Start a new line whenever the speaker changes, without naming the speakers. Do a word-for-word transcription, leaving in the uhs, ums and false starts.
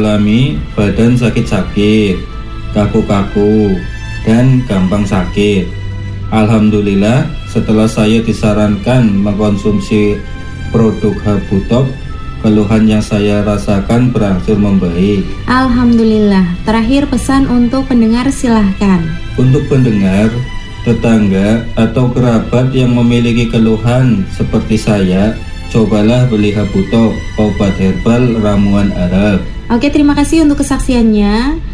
mengalami badan sakit-sakit, kaku-kaku, dan gampang sakit. Alhamdulillah, setelah saya disarankan mengkonsumsi produk Habutok, keluhan yang saya rasakan berangsur membaik.
Alhamdulillah. Terakhir pesan untuk pendengar silahkan.
Untuk pendengar, tetangga, atau kerabat yang memiliki keluhan seperti saya, cobalah beli Habutok, obat herbal ramuan Arab.
Oke, terima kasih untuk kesaksiannya.